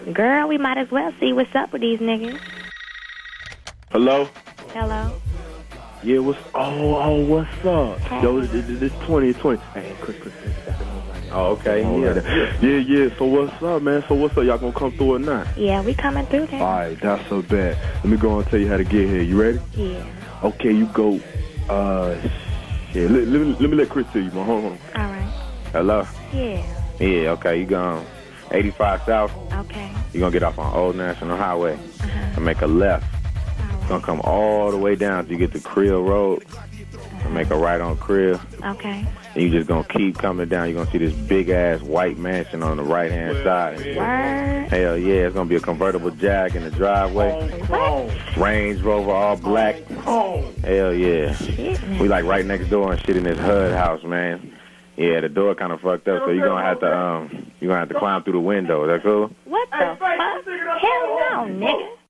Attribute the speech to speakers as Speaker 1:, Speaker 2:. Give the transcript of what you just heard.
Speaker 1: Girl, we might as well see what's up with these niggas.
Speaker 2: Hello?
Speaker 1: Hello?
Speaker 2: Yeah, what's up?
Speaker 1: Hey.
Speaker 2: Yo, this 2020. Hey, Chris.
Speaker 3: Oh, okay.
Speaker 2: Yeah. So what's up, man? Y'all gonna come through or not?
Speaker 1: Yeah, we coming through there.
Speaker 2: All right, that's so bad. Let me go and tell you how to get here. You ready?
Speaker 1: Yeah.
Speaker 2: Okay, you go. Yeah. Let me let Chris tell you, man. Hold on.
Speaker 1: All right.
Speaker 3: Hello?
Speaker 1: Yeah.
Speaker 3: Yeah, okay. You going 85 South.
Speaker 1: Okay.
Speaker 3: You're going to get off on Old National Highway and make a left. It's going to come all the way down till you get to Creel Road and make a right on Creel.
Speaker 1: Okay.
Speaker 3: And you just going to keep coming down. You're going to see this big-ass white mansion on the right-hand side.
Speaker 1: Word.
Speaker 3: Hell yeah, it's going to be a convertible Jag in the driveway.
Speaker 1: What?
Speaker 3: Range Rover, all black. Hell yeah.
Speaker 1: Shit, man.
Speaker 3: We like right next door and shit in this HUD house, man. Yeah, the door kind of fucked up, so you're going to have to climb through the window. Is that cool?
Speaker 1: What the fuck? Hell no, nigga.